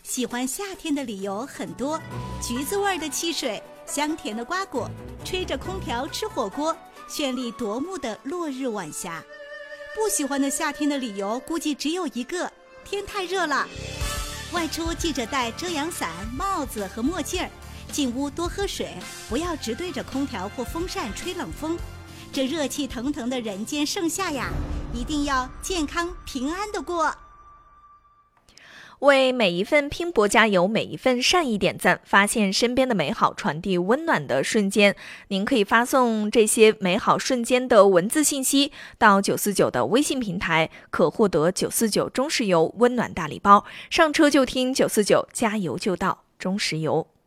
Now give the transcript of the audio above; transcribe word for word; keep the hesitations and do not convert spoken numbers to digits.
喜欢夏天的理由很多，橘子味的汽水，香甜的瓜果，吹着空调吃火锅，绚丽夺目的落日晚霞。不喜欢的夏天的理由估计只有一个，天太热了。外出记着带遮阳伞、帽子和墨镜儿，进屋多喝水，不要直对着空调或风扇吹冷风。这热气腾腾的人间盛夏呀，一定要健康平安的过。 为每一份拼搏加油，每一份善意点赞，发现身边的美好，传递温暖的瞬间。您可以发送这些美好瞬间的文字信息到九四九的微信平台，可获得九四九中石油温暖大礼包。上车就听九四九，加油就到中石油。